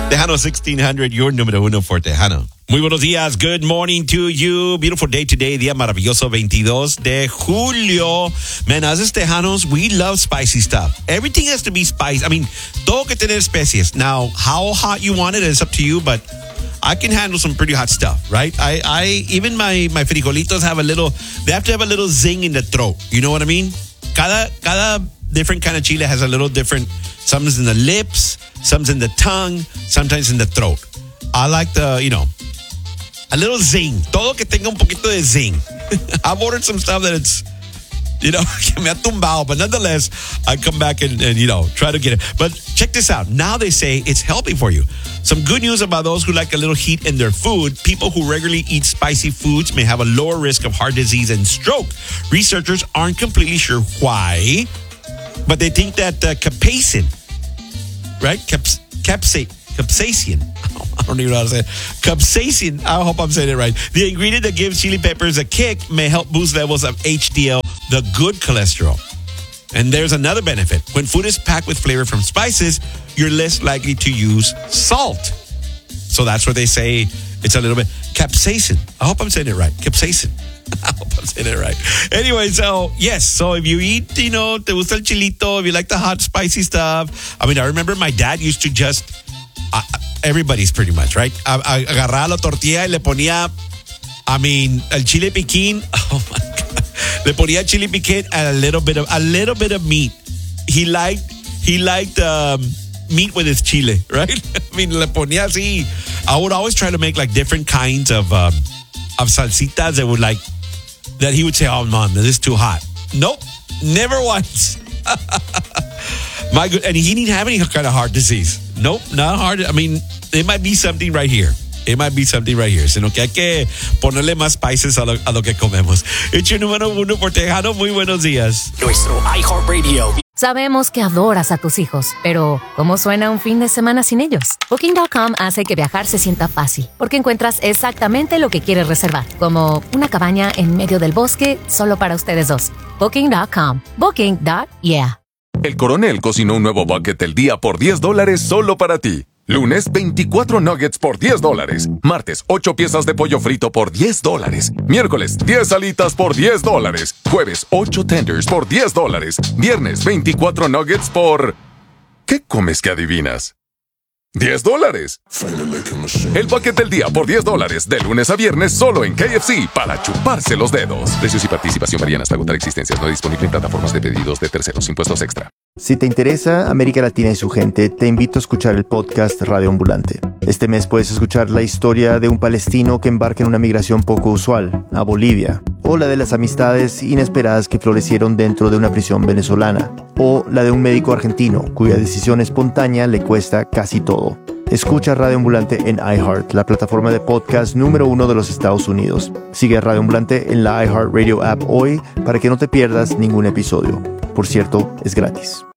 Tejano 1600, your número uno for Tejano. Muy buenos días. Good morning to you. Beautiful day today. Día maravilloso, 22 de julio. Man, us as Tejanos, we love spicy stuff. Everything has to be spicy. I mean, todo que tener especies. Now, how hot you want it is up to you, but I can handle some pretty hot stuff, right? I even my frijolitos they have to have a little zing in the throat. You know what I mean? Cada different kind of chile has a little different. Some's in the lips, some's in the tongue, sometimes in the throat. I like a little zing. Todo que tenga un poquito de zing. I've ordered some stuff that it's, que me ha tumbado, but nonetheless, I come back and try to get it. But check this out. Now they say it's healthy for you. Some good news about those who like a little heat in their food. People who regularly eat spicy foods may have a lower risk of heart disease and stroke. Researchers aren't completely sure why, but they think that capsaicin, right? Capsaicin. I don't even know how to say it. Capsaicin. I hope I'm saying it right. The ingredient that gives chili peppers a kick may help boost levels of HDL, the good cholesterol. And there's another benefit. When food is packed with flavor from spices, you're less likely to use salt. So that's what they say. It's a little bit capsaicin. I hope I'm saying it right. Capsaicin. I hope I'm saying it right. Anyway, so yes. So if you eat, te gusta el chilito, if you like the hot, spicy stuff. I mean, I remember my dad used to just... everybody's pretty much, right? Agarraba la tortilla y le ponía, el chile piquín. Oh my God. Le ponía chile piquín and a little bit of meat. He liked meat with his chile, right? I mean, le ponía así. I would always try to make like different kinds of salsitas that he would say, oh man, this is too hot. Nope, never once. My good, and he didn't have any kind of heart disease. Nope, not hard. I mean, it might be something right here. Sino que hay que ponerle más spices a lo que comemos. It's your número uno por Tejano. Muy buenos días. Nuestro iHeartRadio. Sabemos que adoras a tus hijos, pero ¿cómo suena un fin de semana sin ellos? Booking.com hace que viajar se sienta fácil, porque encuentras exactamente lo que quieres reservar, como una cabaña en medio del bosque solo para ustedes dos. Booking.com. Booking.yeah. El Coronel cocinó un nuevo bucket del día por $10 solo para ti. Lunes, 24 nuggets por $10. Martes, 8 piezas de pollo frito por $10. Miércoles, 10 alitas por $10. Jueves, 8 tenders por $10. Viernes, 24 nuggets por... ¿Qué comes que adivinas? $10. El bucket del día por $10, de lunes a viernes solo en KFC, para chuparse los dedos. Precios y participación varían hasta agotar existencias. No disponible en plataformas de pedidos de terceros. Impuestos extra. Si te interesa América Latina y su gente, te invito a escuchar el podcast Radio Ambulante. Este mes puedes escuchar la historia de un palestino que embarca en una migración poco usual, a Bolivia, o la de las amistades inesperadas que florecieron dentro de una prisión venezolana, o la de un médico argentino cuya decisión espontánea le cuesta casi todo. Escucha Radio Ambulante en iHeart, la plataforma de podcast número 1 de los Estados Unidos. Sigue a Radio Ambulante en la iHeartRadio app hoy para que no te pierdas ningún episodio. Por cierto, es gratis.